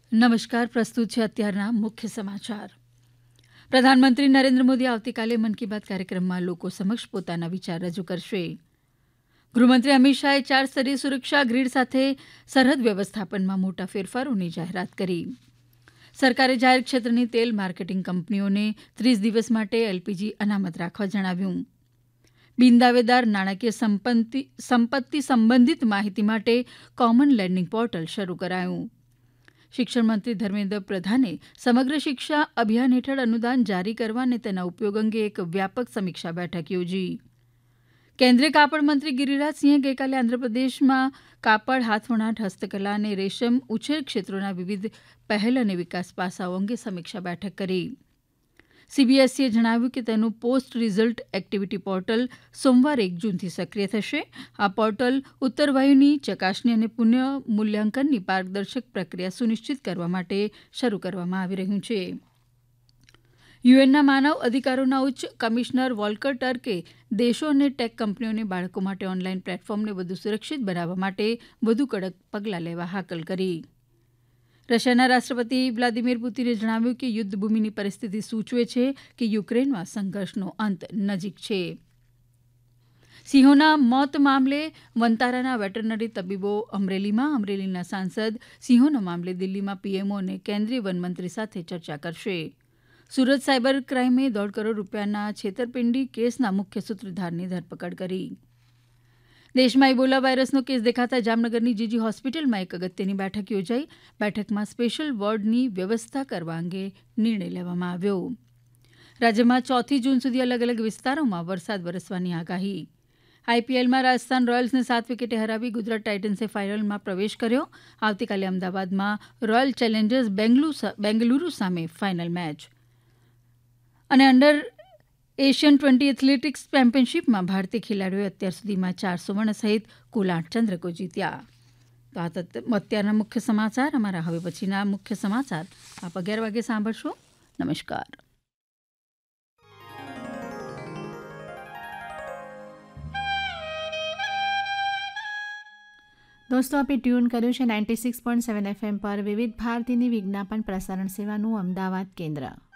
નમસ્કાર. પ્રસ્તુત છે અત્યારના મુખ્ય સમાચાર. પ્રધાનમંત્રી નરેન્દ્ર મોદી આવતીકાલે મન કી બાત કાર્યક્રમમાં લોકો સમક્ષ પોતાના વિચાર રજૂ કરશે. ગૃહમંત્રી અમિત શાહે 4 સ્તરીય સુરક્ષા ગ્રીડ સાથે સરહદ વ્યવસ્થાપનમાં મોટા ફેરફારોની જાહેરાત કરી. સરકારે જાહેર ક્ષેત્રની તેલ માર્કેટિંગ કંપનીઓને 30 દિવસ માટે એલપીજી અનામત રાખવા જણાવ્યું. બિનદાવેદાર નાણાકીય સંપત્તિ સંબંધિત માહિતી માટે કોમન લેન્ડિંગ પોર્ટલ શરૂ કરાયું. શિક્ષણ મંત્રી ધર્મેન્દ્ર પ્રધાને સમગ્ર શિક્ષા અભિયાન હેઠળ અનુદાન જારી કરવા અને તેના ઉપયોગ અંગે એક વ્યાપક સમીક્ષા બેઠક યોજી. કેન્દ્રીય કાપડ મંત્રી ગિરિરાજસિંહે ગઈકાલે આંધ્રપ્રદેશમાં કાપડ, હાથવણાટ, હસ્તકલા અને રેશમ ઉછેર ક્ષેત્રોના વિવિધ પહેલ અને વિકાસ પાસાઓ અંગે સમીક્ષા બેઠક કરી. સીબીએસઈએ જણાવ્યું કે તેનું પોસ્ટ રિઝલ્ટ એક્ટિવિટી પોર્ટલ સોમવાર 1 જૂનથી સક્રિય થશે. આ પોર્ટલ ઉત્તરવહિની ચકાસણી અને પુનઃ મૂલ્યાંકનની પારદર્શક પ્રક્રિયા સુનિશ્ચિત કરવા માટે શરૂ કરવામાં આવી રહ્યું છે. યુએનના માનવ અધિકારોના ઉચ્ચ કમિશનર વોલ્કર ટર્કે દેશો અને ટેક કંપનીઓને બાળકો માટે ઓનલાઈન પ્લેટફોર્મને વધુ સુરક્ષિત બનાવવા માટે વધુ કડક પગલાં લેવા હાકલ કરી. રશિયાના રાષ્ટ્રપતિ વ્લાદિમીર પુતિને જણાવ્યું કે યુદ્ધભૂમિની પરિસ્થિતિ સૂચવે છે કે યુક્રેનમાં સંઘર્ષનો અંત નજીક છે. સિંહોના મોત મામલે વંતારાના વેટરનરી તબીબો અમરેલીના સાંસદ સિંહોના મામલે દિલ્હીમાં પીએમઓ અને કેન્દ્રીય વનમંત્રી સાથે ચર્ચા કરશે. સુરત સાયબર ક્રાઇમે 1.5 કરોડ રૂપિયાના છેતરપિંડી કેસના મુખ્ય સૂત્રધારની ધરપકડ કરી. દેશમાં ઇબોલા વાયરસનો કેસ દેખાતા જામનગરની જીજી હોસ્પિટલમાં એક અગત્યની બેઠક યોજાઈ. બેઠકમાં સ્પેશિયલ વોર્ડની વ્યવસ્થા કરવા અંગે નિર્ણય લેવામાં આવ્યો. રાજ્યમાં 4 જૂન સુધી અલગ અલગ વિસ્તારોમાં વરસાદ વરસવાની આગાહી. આઈપીએલમાં રાજસ્થાન રોયલ્સને 7 વિકેટે હરાવી ગુજરાત ટાઇટન્સે ફાઇનલમાં પ્રવેશ કર્યો. આવતીકાલે અમદાવાદમાં રોયલ ચેલેન્જર્સ બેંગલુરુ સામે ફાઇનલ મેચ. અને અંડર એશિયન 20 એથ્લેટિક્સ ચેમ્પિયનશિપમાં ભારતીય ખેલાડીઓએ અત્યાર સુધીમાં 4 સુવર્ણ સહિત કુલ 8 ચંદ્રકો જીત્યા. તો આ અત્યારના મુખ્ય સમાચાર. અમારા હવે પછીના મુખ્ય સમાચાર આપ 11 વાગે સાંભળશો. નમસ્કાર. દોસ્તો, આપે ટ્યુન કર્યું છે 96.7 FM પર વિવિધ ભારતીની વિજ્ઞાપન પ્રસારણ સેવાનું અમદાવાદ કેન્દ્ર.